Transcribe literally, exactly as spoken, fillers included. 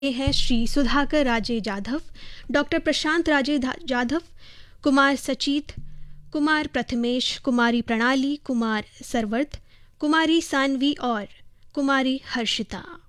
ये हैं श्री सुधाकर राजे जाधव, डॉक्टर प्रशांत राजे जाधव, कुमार सचित, कुमार प्रथमेश, कुमारी प्रणाली, कुमार सरवर्थ, कुमारी सानवी और कुमारी हर्षिता।